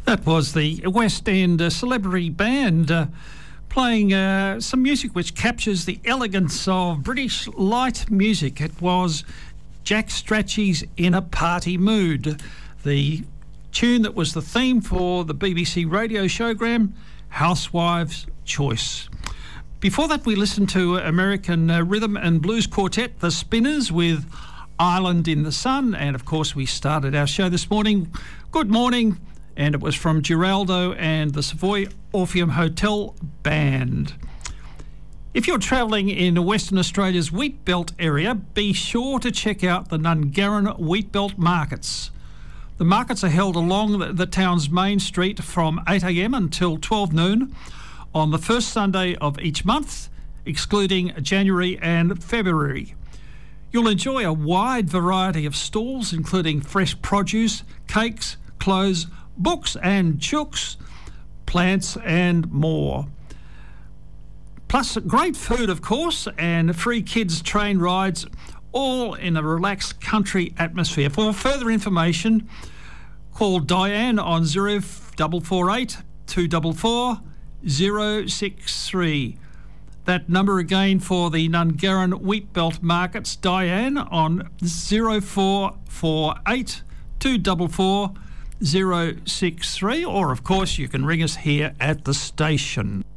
That was the West End celebrity band playing some music which captures the elegance of British light music. It was Jack Strachey's In a Party Mood, the tune that was the theme for the BBC radio showgram Housewives' Choice. Before that, we listened to American rhythm and blues quartet The Spinners with Island in the Sun, and of course we started our show this morning, Good Morning, and it was from Giraldo and the Savoy Orpheum Hotel Band. If you're travelling in Western Australia's wheat belt area, be sure to check out the Nungarran wheat belt markets. The markets are held along the town's main street from 8 a.m. until 12 noon on the first Sunday of each month, excluding January and February. You'll enjoy a wide variety of stalls, including fresh produce, cakes, clothes, books and chooks, plants and more. Plus great food, of course, and free kids train rides, all in a relaxed country atmosphere. For further information, call Diane on 0448 244 063. That number again for the Nungarran wheat belt markets, Diane on 0448 244 063, or of course you can ring us here at the station.